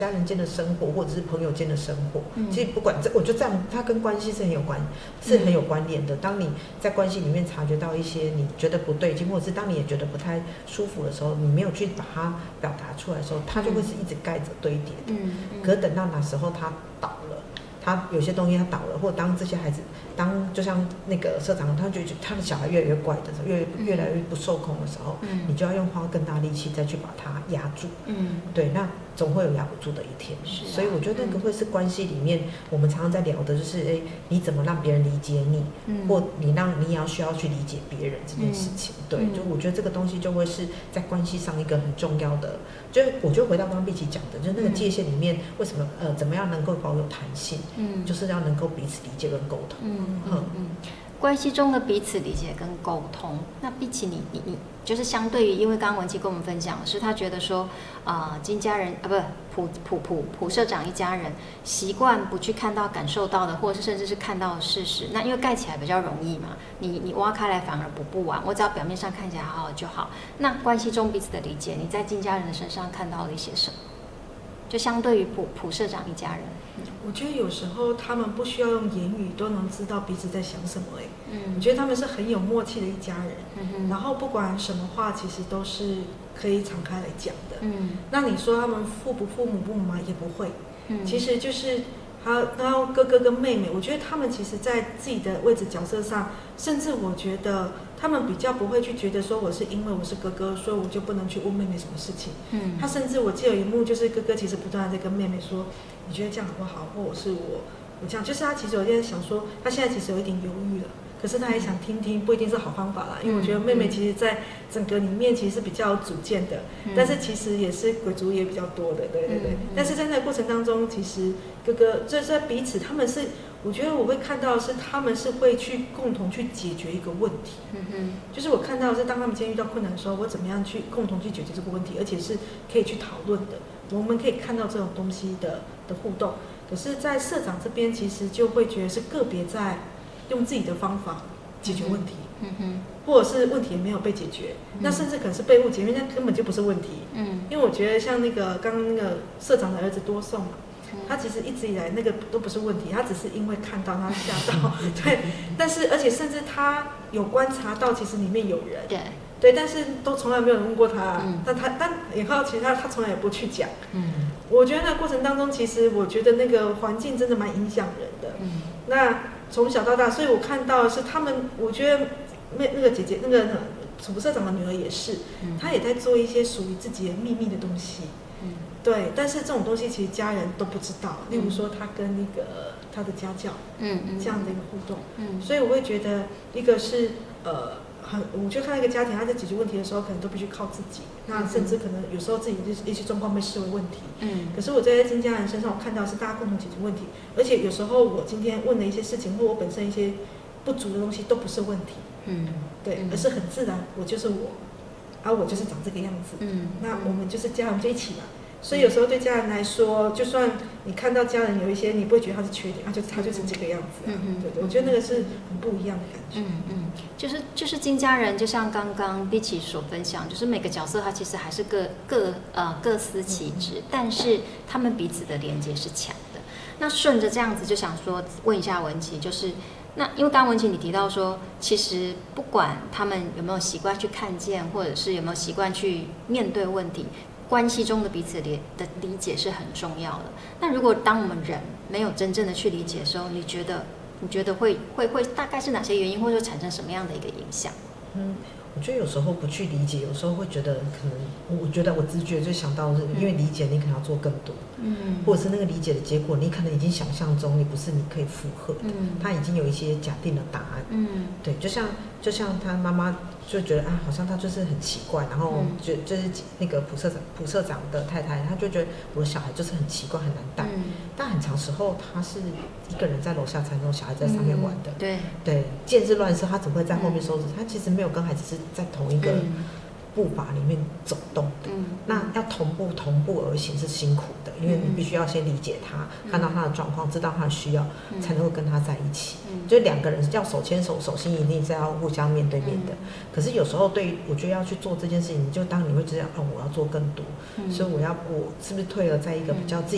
家人间的生活，或者是朋友间的生活，其实不管这，我觉得这样，它跟关系是很有关联的。当你在关系里面察觉到一些你觉得不对劲，或者是当你也觉得不太舒服的时候，你没有去把它表达出来的时候，它就会是一直盖着堆叠的。可是等到那时候它倒了，他有些东西他倒了，或者当这些孩子，就像那个社长，他觉得他的小孩越来越怪的时候，越来越不受控的时候，你就要花更大力气再去把它压住。对，那总会有压不住的一天。所以我觉得那个会是关系里面我们常常在聊的，就是你怎么让别人理解你，或你也要需要去理解别人这件事情。对，就我觉得这个东西就会是在关系上一个很重要的。就是我就回到刚刚碧琪讲的，就是那个界限里面，为什么怎么样能够保有弹性？就是要能够彼此理解跟沟通。 关系中的彼此理解跟沟通。那碧琪，你就是相对于，因为刚刚文琪跟我们分享的是，他觉得说，金家人普社长一家人习惯不去看到、感受到的，或者是甚至是看到的事实。那因为盖起来比较容易嘛，你挖开来反而补不完。我只要表面上看起来好好就好。那关系中彼此的理解，你在金家人的身上看到了一些什么？就相对于普社长一家人。 我觉得有时候他们不需要用言语都能知道彼此在想什么。我觉得他们是很有默契的一家人。然后不管什么话，其实都是可以敞开来讲的。那你说他们父母不吗？也不会。其实就是然后哥哥跟妹妹，我觉得他们其实在自己的位置角色上，甚至我觉得他们比较不会去觉得说我是因为我是哥哥，所以我就不能去问妹妹什么事情。他甚至我记得有一幕就是哥哥其实不断的在跟妹妹说，你觉得这样好不好，或者是我这样，就是他其实有点想说，他现在其实有一点犹豫了。可是他也想听听，不一定是好方法啦。因为我觉得妹妹其实在整个里面其实是比较有主见的，但是其实也是鬼族也比较多的，对。但是在那个过程当中，其实哥哥这在彼此，他们是，我觉得我会看到的是，他们是会去共同去解决一个问题。就是我看到的是，当他们今天遇到困难的时候，我怎么样去共同去解决这个问题，而且是可以去讨论的。我们可以看到这种东西的互动。可是，在社长这边，其实就会觉得是个别在用自己的方法解决问题，或者是问题也没有被解决，那甚至可能是被误解，因为那根本就不是问题。因为我觉得像那个刚刚那个社长的儿子多颂嘛，他其实一直以来那个都不是问题，他只是因为看到他吓到，对。但是而且甚至他有观察到，其实里面有人，对，但是都从来没有人问过他。但也好奇他从来也不去讲。我觉得那个过程当中，其实我觉得那个环境真的蛮影响人的。那从小到大，所以我看到的是他们，我觉得那个姐姐，那个楚社长的女儿也是，她也在做一些属于自己的秘密的东西。对，但是这种东西其实家人都不知道。例如说，她跟那个她的家教，这样的一个互动。所以我会觉得，一个是我就看那个家庭，他在解决问题的时候，可能都必须靠自己。那甚至可能有时候自己一些状况被视为问题。可是我在金家人身上，我看到是大家共同解决问题，而且有时候我今天问的一些事情，或我本身一些不足的东西，都不是问题。对，而是很自然，我就是我，我就是长这个样子。那我们就是家人，就一起嘛。所以有时候对家人来说，就算你看到家人有一些你不会觉得他是缺点，他就是这个样子。对，我觉得那个是很不一样的感觉。 就是金家人，就像刚刚碧琪所分享，就是每个角色他其实还是各司其职，但是他们彼此的连接是强的。那顺着这样子，就想说问一下文琪，就是那因为刚刚文琪你提到说，其实不管他们有没有习惯去看见，或者是有没有习惯去面对问题。关系中的彼此的理解是很重要的。那如果当我们人没有真正的去理解的时候，你觉得会大概是哪些原因，或者产生什么样的一个影响？ 我觉得有时候不去理解，有时候会觉得可能，我觉得我直觉就想到是，因为理解你可能要做更多，或者是那个理解的结果，你可能已经想象中你不是你可以符合的，他已经有一些假定的答案，对，就像他妈妈就觉得好像他就是很奇怪，然后就是那个普社长的太太，他就觉得我的小孩就是很奇怪很难带，但很长时候他是一个人在楼下餐桌，小孩在上面玩的，对，见事乱事，他怎么会在后面收拾？他其实没有跟孩子是在同一个步伐里面走动的。那要同步而行是辛苦的，因为你必须要先理解他，看到他的状况，知道他的需要，才能够跟他在一起。就两个人要手牵手，手心一定是要互相面对面的。可是有时候我觉得要去做这件事情，就当你会知道，我要做更多，所以我是不是退而在一个比较自己